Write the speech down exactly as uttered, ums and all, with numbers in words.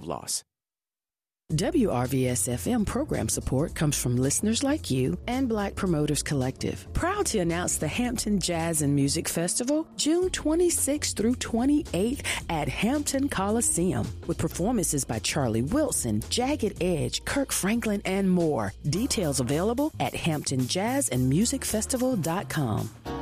loss. W R V S F M program support comes from listeners like you and Black Promoters Collective. Proud to announce the Hampton Jazz and Music Festival, June twenty-sixth through twenty-eighth at Hampton Coliseum, with performances by Charlie Wilson, Jagged Edge, Kirk Franklin, and more. Details available at hampton jazz and music festival dot com.